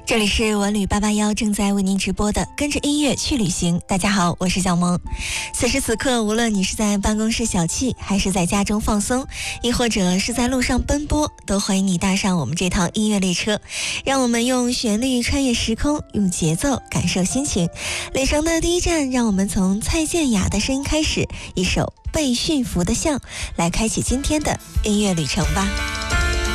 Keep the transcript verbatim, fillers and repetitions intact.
这里是文旅八八幺正在为您直播的跟着音乐去旅行。大家好，我是小萌。此时此刻，无论你是在办公室小憩，还是在家中放松，亦或者是在路上奔波，都欢迎你搭上我们这趟音乐列车，让我们用旋律穿越时空，用节奏感受心情。旅程的第一站，让我们从蔡健雅的声音开始，一首被驯服的象，来开启今天的音乐旅程吧。